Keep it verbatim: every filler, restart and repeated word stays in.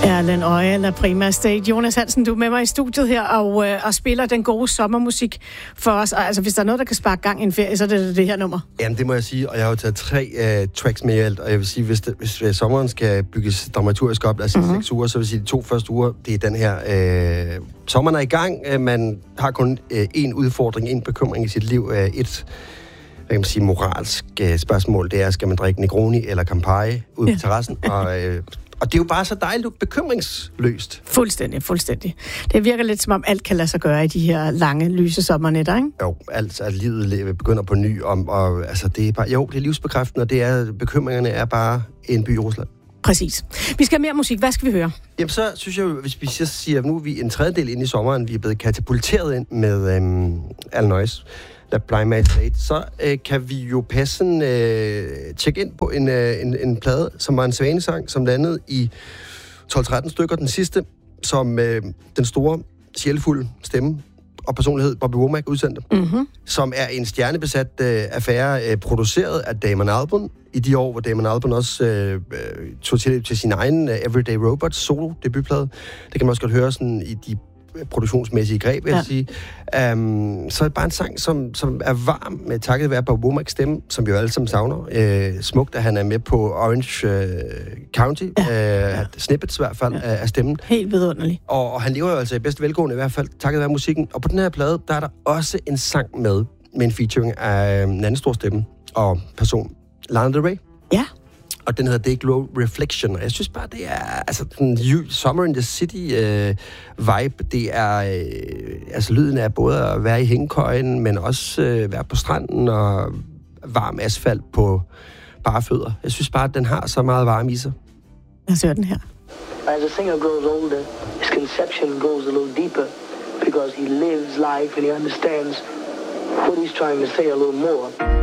Erlend Øje, La Prima State. Jonas Hansen, du er med mig i studiet her og, øh, og spiller den gode sommermusik for os. Og, altså, hvis der er noget, der kan sparke gang i en ferie, så er det det her nummer. Jamen, det må jeg sige, og jeg har jo taget tre uh, tracks med i alt, og jeg vil sige, hvis, det, hvis uh, sommeren skal bygges dramaturgisk op, altså mm-hmm. seks uger, så vil jeg sige, de to første uger, det er den her. Uh, sommeren er i gang, uh, man har kun én uh, udfordring, én bekymring i sit liv, uh, et hvad kan man sige, moralsk uh, spørgsmål, det er, skal man drikke Negroni eller Campari ude ja. på terrassen, og... Uh, Og det er jo bare så dejligt bekymringsløst. Fuldstændig, fuldstændig. Det virker lidt som om alt kan lade sig gøre i de her lange, lyse sommernætter, ikke? Jo, alt, at livet begynder på ny. Om, og, altså, det er bare, jo, det er livsbekræftende, og det er, bekymringerne er bare en by i Rusland. Præcis. Vi skal have mere musik. Hvad skal vi høre? Jamen så synes jeg jo, hvis vi siger, at nu er vi en tredjedel ind i sommeren, vi er blevet katapulteret ind med øhm, Al Noise, La Prima State, så øh, kan vi jo passen øh, tjekke ind på en, øh, en, en plade, som var en svanesang, som landede i tolv tretten stykker. Den sidste, som øh, den store, sjælfulde stemme og personlighed Bobby Womack udsendte, mm-hmm. som er en stjernebesat øh, affære, øh, produceret af Damon Albarn i de år, hvor Damon Albarn også øh, tog til, til sin egen uh, Everyday Robots solo debutplade. Det kan man også godt høre sådan i de produktionsmæssige greb, vil jeg ja. sige. Um, så er det bare en sang, som, som er varm, med takket være Bob Womacks stemme, som vi jo alle sammen savner. Uh, smukt, at han er med på Orange uh, County. Ja. Uh, ja. Snippets i hvert fald ja. af, af stemmen. Helt vidunderligt. Og, og han lever jo altså i bedst velgående i hvert fald, takket være musikken. Og på den her plade, der er der også en sang med, med en featuring af en anden stor stemme og person, Lana Del Rey. Ja. Og den hedder Day Glow Reflection. Og jeg synes bare, det er altså den Summer in the City øh, vibe. Det er øh, altså lyden af både at være i hængekøjen, men også øh, være på stranden og varm asfalt på bare fødder. Jeg synes bare, at den har så meget varme i sig. Jeg ser den her. As a singer grows older, his conception goes a little deeper because he lives life and he understands what he's trying to say a little more.